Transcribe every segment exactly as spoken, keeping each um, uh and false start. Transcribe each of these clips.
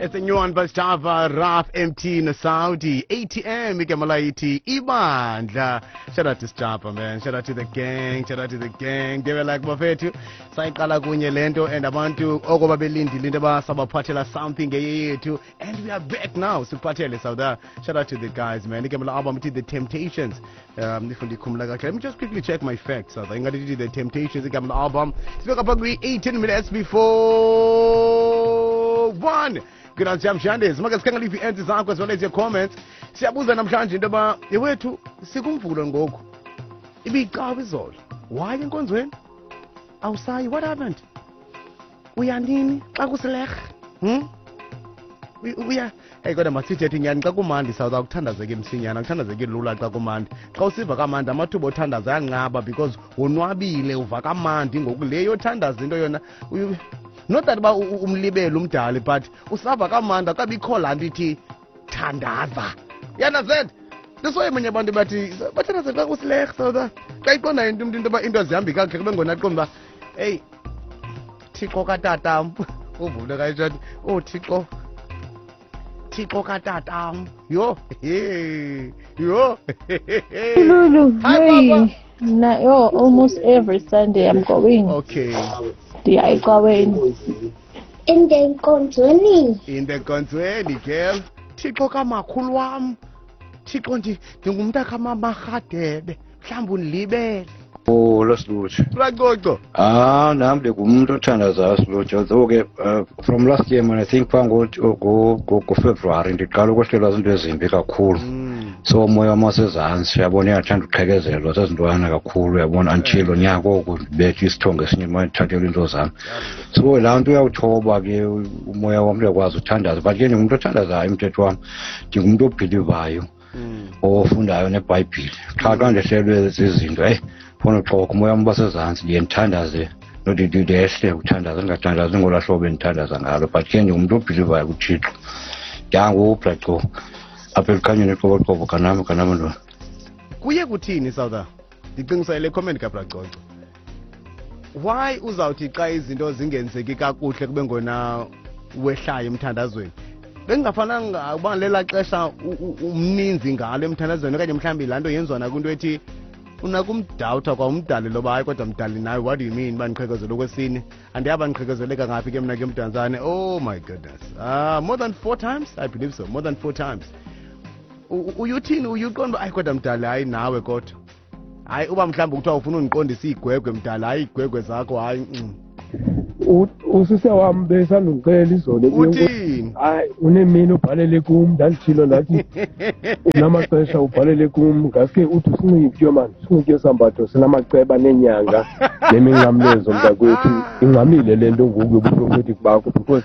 It's a new one by Stava, Raf, M T, Nasaudi, A T M, Ikamalaiti, Ibandla. Shout out to Stava, man. Shout out to the gang. Shout out to the gang. They were like, Bafetu, Saikala Gunye Lento, and Abantu, Ogoba Belindi, Lindaba, Sabapatela, something, too. And we are back now. Supatele, Sauda. Shout out to the guys, man. Ikamala album, The Temptations. Um, Let me just quickly check my facts. I'm going to do The Temptations, Ikamala album. Spoke about eighteen minutes before one. Good on Jam Shandes. Magas can leave the answers as well as your comments. Siabuza namhlanje into ba yewethu sikumvulo ngoku. Ibiqaba izolo. Why enkonzweni? Awusayi, what happened? Uyandini xa kusilehe? Hm? Uya hey kodwa masithethe nyani xa kumandi South akuthandazeke emsinyana akuthandazeke lula xa kumandi. Xa usiva kamandi amathuba othandaza yanqaba because wonwabile uva kamandi ngoku leyo othandaza into yona. Not that about umlibele umdali but usava kamanda kabikho laa nto ithi thandaza. You understand? That's why manye abantu bathi bathandaza xa kusilehe South. Xa iqonda into into into into zihambi kakuhle kube ngona aqonda uba hey Thixo katatam uvule kanjani oh Thixo Thixo katatam yo hey yo Lulu, hey, na, yo, almost every Sunday I'm going. Okay. Yeah, going. In the Konzweni. In the Konzweni, girl. Thixo kamakhulu wam. Thixo ndingumntu akamamahadebe. Mhlawumbi undilibele. Oh, losilutsha. Ragogo. Ah, nami ndingumuntu othandaza silutsha. So ke from last year man I think phango go go February ndiqala ukwehlelwa izinto ezimbi kakhulu. So umoya wamasezantsi yabona uyathanda uqhekezelwa sezintwana kakhulu yabona until onyaka okubetha isithongo esinye manje thathelwa into zami. So laa nto uyawuthoba ke umoya wami uyakwazi uthandaza but ke ndingumuntu othandazayo umthetho wami ndingumuntu obhilivayo ofundayo neBhayibhile. Xa xa ndehlelwe zizinto hey funa uxoxa umoya wami basezantsi ndiye ndithandaze nodidehle ukuthandaza ndingathandazi ngolaa hlobo endithandaza ngalo but ke ndingumuntu obhilivayo kuThixo. Ndiyanguphaxo apha elikhanyeni eqoboqobo kanami kanami ntwana. Kuye kuthini South? Ndicingisele le comment kaBracoco. Why uzawuthi xa izinto zingenzeki kakuhle kube ngona wehlayo emthandazweni? Bengingafananga uba lela xesha umninzi ngalo emthandazweni okanye mhlawumbi laa nto yenziwa nakwinto ethi unakumdawutha kwa umdali loba hayi kodwa mdali nawe what do you mean uba ndiqhekezele okwesine andiyaba ndiqhekezeleka ngaphi ke mna ke mntanzane. Oh my goodness. Uh, more than four times I believe so, more than four times. Uyuthini uyuqonda ayi kodwa mdali hayi nawe kodwa hayi uba mhlawumbi kuthiwa ufuna undiqondisa igwegwe mdali hayi igwegwe zakho hayi usise wami besandungicela izolo uthini hayi unemini ubhalele kum ndanditshilo ndathi unamaxesha ubhalele kum ngaske uthi usinxityo mani sinxityo sambatho sinamaceba nenyanga neminqamlezo mntakwethu ingxamile le nto ngoku yobuprofetic bakho because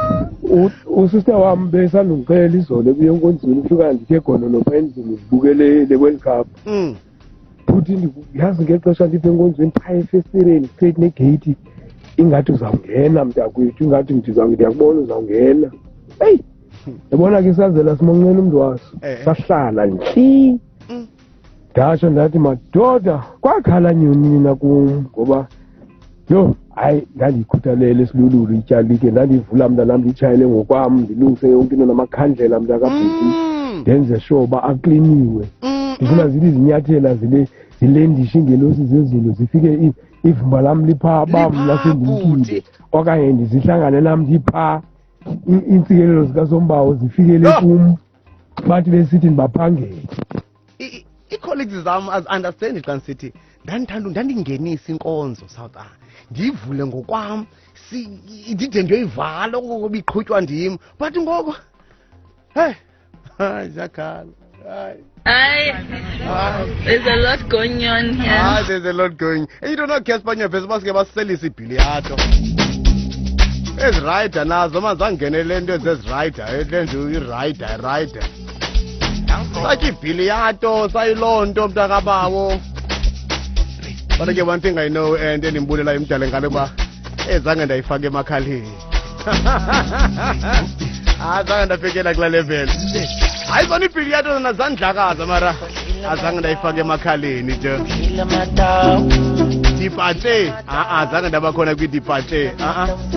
usise wami besandungicela izolo ebuye enkonzweni ufika ndithe gololopha endlini ndibukele le World Cup futhi yazi ngexesha ndiphe enkonzweni phaya efestireni straight negate ingathi uzawungena mntakwethu ingathi ndiyakubona uzawungena hey yabona ke sazela simonqena umntu waso sahlala nje ndatsho ndathi madoda kwakhala nyoni nina kum ngoba yo hayi ndandiyikhuthalele esilululu ityalike ndandivula mntanam nditshayele ngokwam ndilungise yonke into namakhandlela mntakabhuti ndenze sure uba akliniwe ndifuna zithi zinyathela zile zilendisha iingelosi zezinto zifike ivumba lam liphaa bam lasendimkile okanye ndizihlangane nam ndiphaa iintsikelelo zikasombawo zifikele kum bathi besithi ndibaphangele. Ii-colleagues zam azi-understand xa ndisithi ndandithanda ndandingenisa inkonzo South Africa ndiyivule ngokwam ndide ndiyoyivala okokoba iqhutywa ndim but ngoko hey hayi ziyakhala. Hi. There's a lot going on here. Ah, there's a lot going. And you don't know Casper Nyembezi baske baselisa ibhiliyato. Ezirider nazo mazangene le nto ezezirider, le nto irider, rider. Sathi ibhiliyato sayilonto mntakabawo. But ke one thing I know and endimbulela imdala ngale ba ezange ndayifaka emakhaleni. Azange ndafikela kula level. Hayi zona ibhiliyato nazandlakaza mara azange ndayifaka emakhaleni nje. Dipate, ah ah, azange ndabakhona kwi dipate. Ah ah.